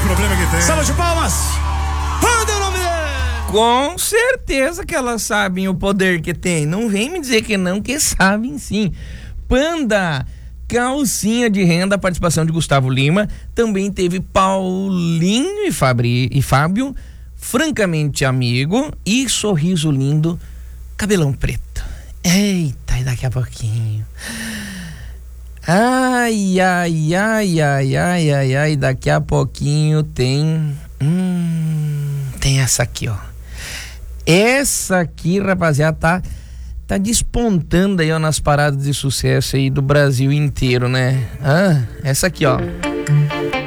problema que tem. Salve de palmas. Panda é o nome dele. Com certeza que elas sabem o poder que tem. Não vem me dizer que não, que sabem sim. Panda, calcinha de renda, participação de Gustavo Lima. Também teve Paulinho e Fábio, francamente amigo. E sorriso lindo, cabelão preto. Eita, e daqui a pouquinho. Ai, daqui a pouquinho tem essa aqui, ó. Essa aqui, rapaziada, tá despontando aí, ó, nas paradas de sucesso aí do Brasil inteiro, né? Essa aqui, ó.